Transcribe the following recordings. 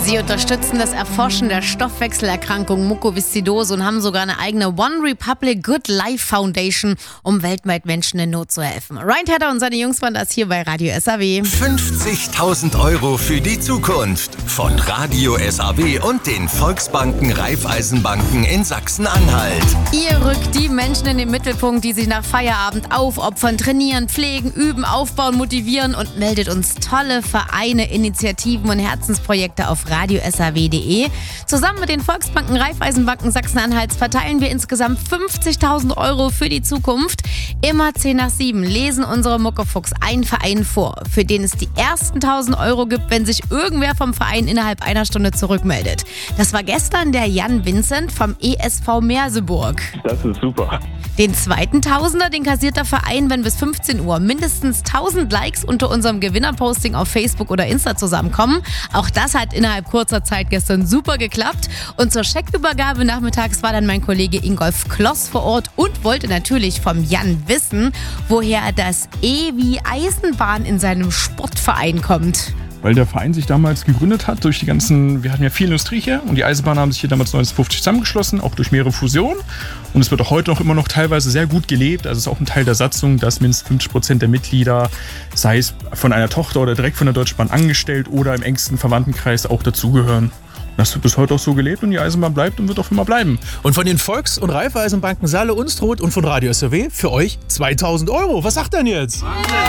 Sie unterstützen das Erforschen der Stoffwechselerkrankung Mukoviszidose und haben sogar eine eigene One Republic Good Life Foundation, um weltweit Menschen in Not zu helfen. Ryan Tedder und seine Jungs waren das hier bei Radio SAW. 50.000 Euro für die Zukunft von Radio SAW und den Volksbanken Raiffeisenbanken in Sachsen-Anhalt. Ihr rückt die Menschen in den Mittelpunkt, die sich nach Feierabend aufopfern, trainieren, pflegen, üben, aufbauen, motivieren und meldet uns tolle Vereine, Initiativen und Herzensprojekte auf radiosaw.de. Zusammen mit den Volksbanken Raiffeisenbanken Sachsen-Anhalts verteilen wir insgesamt 50.000 Euro für die Zukunft. Immer 10 nach 7 lesen unsere Muckefuchs einen Verein vor, für den es die ersten 1.000 Euro gibt, wenn sich irgendwer vom Verein innerhalb einer Stunde zurückmeldet. Das war gestern der Jan Vincent vom ESV Merseburg. Das ist super. Den zweiten Tausender, den kassiert der Verein, wenn bis 15 Uhr mindestens 1.000 Likes unter unserem Gewinnerposting auf Facebook oder Insta zusammenkommen. Auch das hat innerhalb kurzer Zeit gestern super geklappt. Und zur Scheckübergabe nachmittags war dann mein Kollege Ingolf Kloss vor Ort und wollte natürlich vom Jan wissen, woher das E wie Eisenbahn in seinem Sportverein kommt. Weil der Verein sich damals gegründet hat durch wir hatten ja viel Industrie hier und die Eisenbahnen haben sich hier damals 1950 zusammengeschlossen, auch durch mehrere Fusionen. Und es wird auch heute noch immer noch teilweise sehr gut gelebt. Also es ist auch ein Teil der Satzung, dass mindestens 50% der Mitglieder, sei es von einer Tochter oder direkt von der Deutschen Bahn angestellt oder im engsten Verwandtenkreis auch dazugehören. Das wird bis heute auch so gelebt und die Eisenbahn bleibt und wird auch immer bleiben. Und von den Volks- und Raiffeisenbanken Saale, Unstrut und von Radio SAW für euch 2.000 Euro. Was sagt denn jetzt?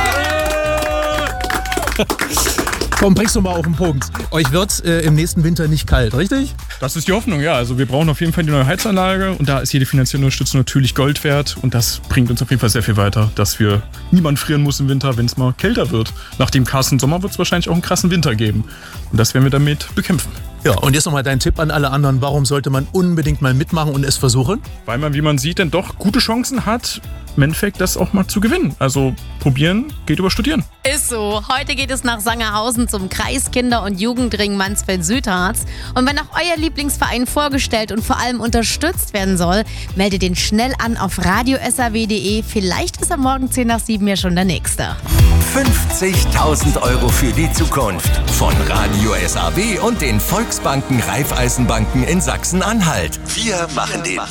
Komm, bringst du mal auf den Punkt. Euch wird im nächsten Winter nicht kalt, richtig? Das ist die Hoffnung, ja. Also wir brauchen auf jeden Fall die neue Heizanlage und da ist jede finanzielle Unterstützung natürlich Gold wert und das bringt uns auf jeden Fall sehr viel weiter, dass niemand frieren muss im Winter, wenn es mal kälter wird. Nach dem krassen Sommer wird es wahrscheinlich auch einen krassen Winter geben und das werden wir damit bekämpfen. Ja, und jetzt nochmal dein Tipp an alle anderen. Warum sollte man unbedingt mal mitmachen und es versuchen? Weil man, wie man sieht, dann doch gute Chancen hat, im Endeffekt das auch mal zu gewinnen. Also probieren geht über Studieren. Ist so. Heute geht es nach Sangerhausen zum Kreiskinder- und Jugendring Mansfeld-Südharz. Und wenn auch euer Lieblingsverein vorgestellt und vor allem unterstützt werden soll, meldet den schnell an auf radiosaw.de. Vielleicht ist am Morgen 10 nach 7 ja schon der nächste. 50.000 Euro für die Zukunft von Radio SAW und den Volksbanken Raiffeisenbanken in Sachsen-Anhalt. Wir machen den